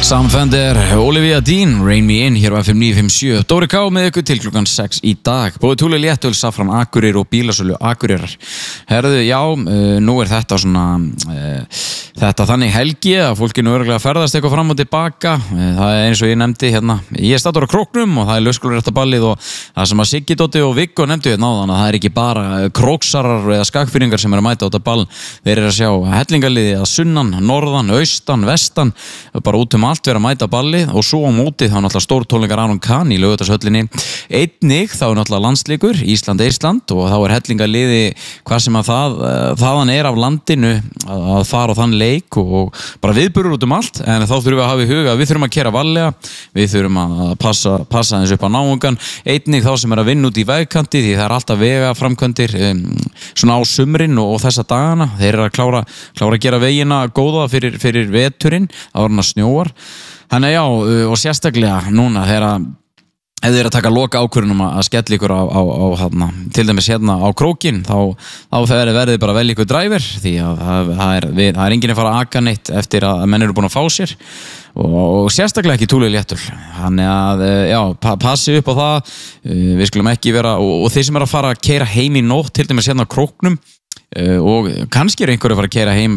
Sam Fender, Olivia Dean, Rain Me In hér á FM 957. Dóri K með ykkur til klukkan 6 í dag. Bóði Túli Léttöl, Safran Akureyri og Bílasölu Akureyrar. Herðu, já, nú þetta svona þetta þannig helgi að fólkinu örugglega ferðast eitthvað fram og tilbaka. Það eins og ég nefndi hérna. Ég staddur á Króknum og það lauskuleréttaballið og það sem að Siggi Doddi og Viggo nefndu hérna áðan að það ekki bara króksarar eða skagfirringar sem að mæta á þetta ball. Þeir að sjá hellingaliði að sunnan, norðan, austan, vestan, bara út allt vera að mæta ballið og svo á móti þá náttúrulega stórtónleikar Aron Kahn í Laugardalshöllinni. Einnig þá náttúrulega landsleikur Ísland-Eistland og þá hellingaliði hvað sem að þaðan af landinu að fara á þann leik og bara viðburður út allt, en þá þurfum við að hafa í huga að við þurfum að keyra varlega, við þurfum að passa eins upp á náungan. Einnig þá sem að vinna út í vegkanti því það alltaf vegaframkvæmdir svona á sumrin og þessa dagana. Þeir að klára að gera vegina góða fyrir veturinn áður en að snjóar. Þannig já, og sérstaklega núna þegar ef þið að taka loka ákvörðunum að skella ykkur á til dæmis hérna á Krókinn, þá verðið bara vel ykkur driver því að það er enginn að fara að aka neitt eftir að menn eru búin að fá sér og sérstaklega ekki Túli Léttöl. Þannig að já, passi upp á það, við skulum ekki vera og þeir sem að fara að keyra heim í nótt til dæmis hérna á Króknum og kannski einhverju að fara að keyra heim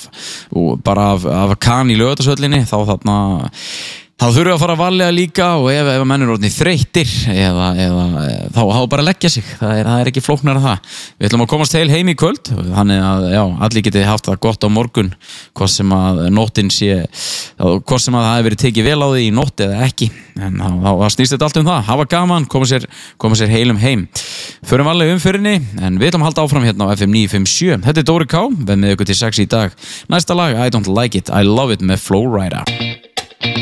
af Kahn í Laugardalshöllinni þá þurfum við að fara varlega líka og ef menn eru orðnir þreyttir eða þá bara leggja sig, það er ekki flóknara það. Við ætlum að komast heim í kvöld þannig að já, allir getið haft það gott á morgun hvort sem að nóttin hvort sem að það hefur verið tekið vel á því í nótt eða ekki, en þá snýst þetta allt það, hafa gaman, koma sér heilum heim. Förum varlega umfyrinni, en við ætlum að halda áfram hérna á FM 957. Þetta er Dóri K, með ykkur til 6 í dag. Næsta lag, I Don't Like It, I Love It með Flowrider.